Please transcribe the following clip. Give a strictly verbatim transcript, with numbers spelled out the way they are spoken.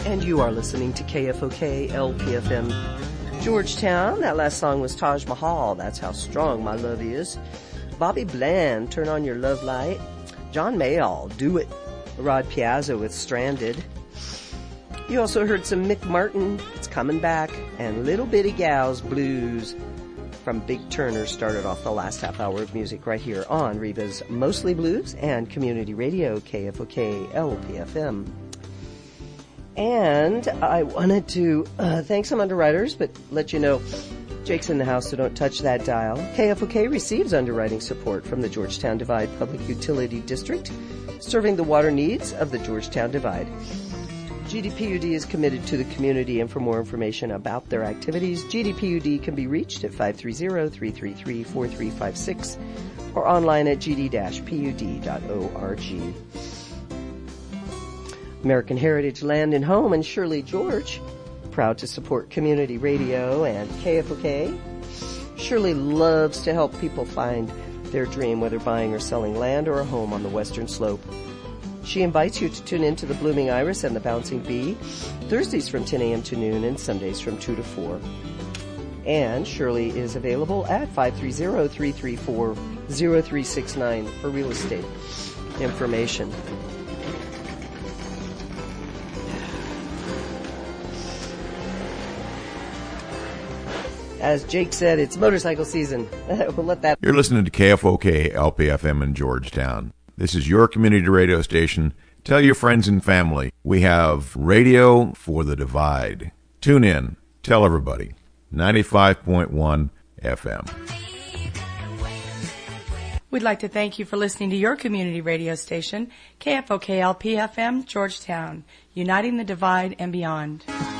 And you are listening to K F O K L P F M Georgetown. That last song was Taj Mahal, That's How Strong My Love Is. Bobby Bland, Turn On Your Love Light. John Mayall, Do It. Rod Piazza with Stranded. You also heard some Mick Martin, It's Coming Back, and Little Bitty Gals Blues from Big Turner started off the last half hour of music right here on Reba's Mostly Blues and Community Radio, K F O K L P F M. And I wanted to uh, thank some underwriters, but let you know Jake's in the house, so don't touch that dial. K F O K receives underwriting support from the Georgetown Divide Public Utility District, serving the water needs of the Georgetown Divide. G D P U D is committed to the community, and for more information about their activities, G D P U D can be reached at five three zero, three three three, four three five six or online at g d dash p u d dot org. American Heritage Land and Home and Shirley George, proud to support community radio and K F O K. Shirley loves to help people find their dream, whether buying or selling land or a home on the Western Slope. She invites you to tune in to the Blooming Iris and the Bouncing Bee, Thursdays from ten a.m. to noon and Sundays from two to four. And Shirley is available at five three zero, three three four, zero three six nine for real estate information. As Jake said, it's motorcycle season. We'll let that... You're listening to K F O K L P F M in Georgetown. This is your community radio station. Tell your friends and family. We have radio for the divide. Tune in. Tell everybody. ninety-five point one F M. We'd like to thank you for listening to your community radio station, K F O K L P F M Georgetown, uniting the divide and beyond.